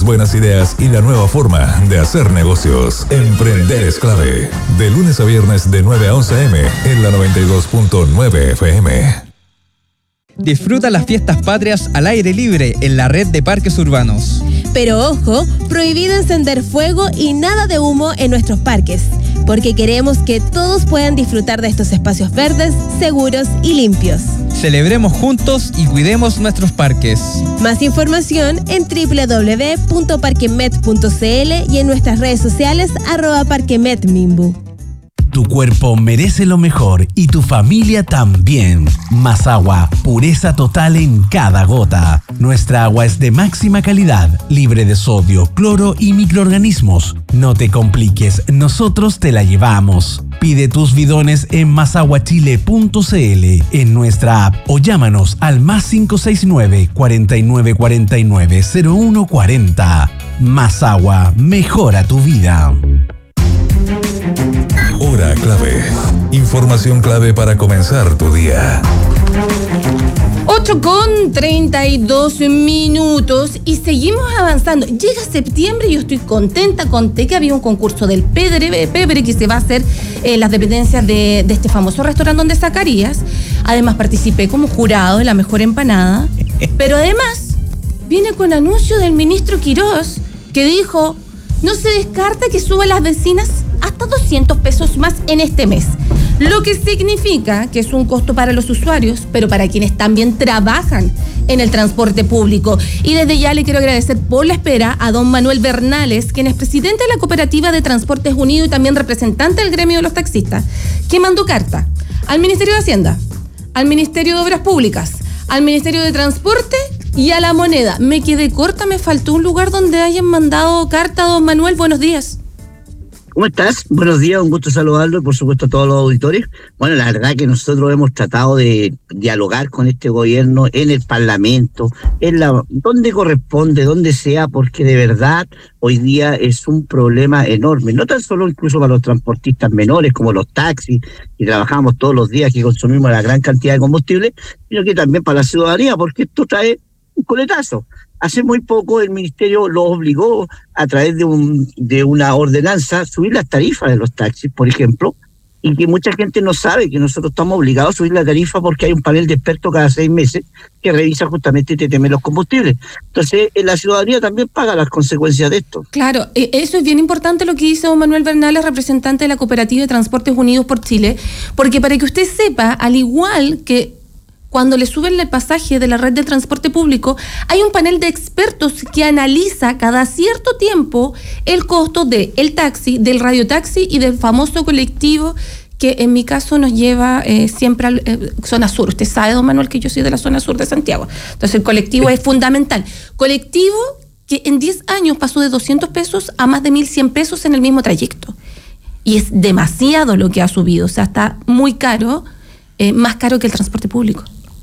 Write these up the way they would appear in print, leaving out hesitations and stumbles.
buenas ideas y la nueva forma de hacer negocios. Emprender es clave. De lunes a viernes de 9 a 11 a.m. en la 92.9 FM. Disfruta las fiestas patrias al aire libre en la red de parques urbanos. Pero ojo, prohibido encender fuego y nada de humo en nuestros parques, porque queremos que todos puedan disfrutar de estos espacios verdes, seguros y limpios. Celebremos juntos y cuidemos nuestros parques. Más información en www.parquemet.cl y en nuestras redes sociales @parquemetmimbu. Tu cuerpo merece lo mejor y tu familia también. Más agua, pureza total en cada gota. Nuestra agua es de máxima calidad, libre de sodio, cloro y microorganismos. No te compliques, nosotros te la llevamos. Pide tus bidones en masaguachile.cl, en nuestra app o llámanos al +569 49 49 01 40. Más agua, mejora tu vida. Hora clave. Información clave para comenzar tu día. 8:32 y seguimos avanzando. Llega septiembre y yo estoy contenta. Conté que había un concurso del Pebre que se va a hacer en las dependencias de este famoso restaurante donde Zacarías. Además participé como jurado de la mejor empanada. Pero además viene con anuncio del ministro Quirós que dijo: no se descarta que suba las vecinas hasta 200 pesos más en este mes. Lo que significa que es un costo para los usuarios, pero para quienes también trabajan en el transporte público. Y desde ya le quiero agradecer por la espera a don Manuel Bernales, quien es presidente de la Cooperativa de Transportes Unidos y también representante del gremio de los taxistas, que mandó carta al Ministerio de Hacienda, al Ministerio de Obras Públicas, al Ministerio de Transporte y a la Moneda. Me quedé corta, me faltó un lugar donde hayan mandado carta, don Manuel. Buenos días. ¿Cómo estás? Buenos días, un gusto saludarlo y por supuesto a todos los auditores. Bueno, la verdad que nosotros hemos tratado de dialogar con este gobierno en el Parlamento, donde corresponde, donde sea, porque de verdad hoy día es un problema enorme, no tan solo incluso para los transportistas menores como los taxis, que trabajamos todos los días, que consumimos la gran cantidad de combustible, sino que también para la ciudadanía, porque esto trae un coletazo. Hace muy poco el ministerio lo obligó a través de una ordenanza a subir las tarifas de los taxis, por ejemplo, y que mucha gente no sabe que nosotros estamos obligados a subir la tarifa porque hay un panel de expertos cada 6 meses que revisa justamente este tema de los combustibles. Entonces, la ciudadanía también paga las consecuencias de esto. Claro, eso es bien importante lo que dice don Manuel Bernales, representante de la Cooperativa de Transportes Unidos por Chile, porque para que usted sepa, al igual que cuando le suben el pasaje de la red de transporte público, hay un panel de expertos que analiza cada cierto tiempo el costo del taxi, del radiotaxi y del famoso colectivo que en mi caso nos lleva siempre a zona sur. Usted sabe, don Manuel, que yo soy de la zona sur de Santiago. Entonces el colectivo es fundamental. Colectivo que en 10 años pasó de 200 pesos a más de 1.100 pesos en el mismo trayecto. Y es demasiado lo que ha subido. O sea, está muy caro, más caro que el transporte público.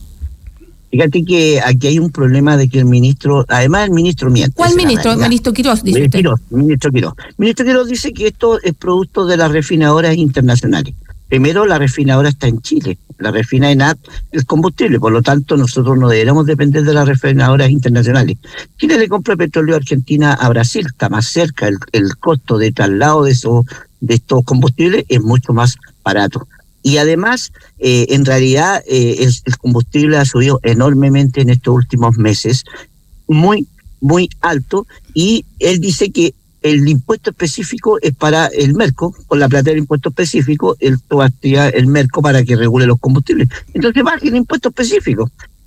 Fíjate que aquí hay un problema de que el ministro, además el ministro miente. ¿Cuál ministro? Ministro Quirós, dice usted. Ministro Quirós. Ministro Quirós dice que esto es producto de las refinadoras internacionales. Primero, la refinadora está en Chile, la refina ENAP el combustible, por lo tanto nosotros no deberíamos depender de las refinadoras internacionales. Chile le compra petróleo a Argentina a Brasil, está más cerca, el costo de traslado de estos combustibles es mucho más barato. Y además, en realidad, el combustible ha subido enormemente en estos últimos meses, muy, muy alto, y él dice que el impuesto específico es para el Merco, con la plata del impuesto específico, el Merco para que regule los combustibles. Entonces baja el impuesto específico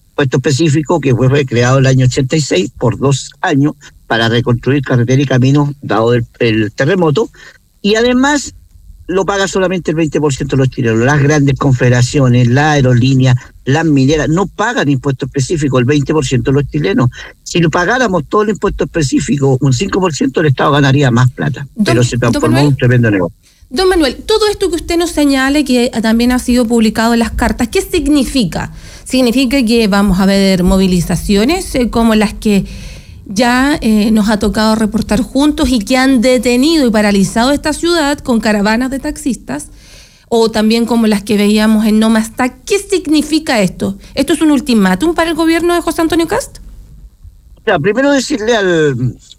que fue creado en el año 86 por 2 años para reconstruir carretera y caminos dado el terremoto, y además lo paga solamente el 20% de los chilenos. Las grandes confederaciones, la aerolínea, las mineras, no pagan impuesto específico, el 20% de los chilenos. Si lo pagáramos todo el impuesto específico, un 5%, el Estado ganaría más plata. Pero se transformó en un tremendo negocio. Don Manuel, todo esto que usted nos señala y que también ha sido publicado en las cartas, ¿qué significa? ¿Significa que vamos a ver movilizaciones como las que ya nos ha tocado reportar juntos y que han detenido y paralizado esta ciudad con caravanas de taxistas, o también como las que veíamos en No Más TAC? ¿Qué significa esto? ¿Esto es un ultimátum para el gobierno de José Antonio Kast? O sea, primero decirle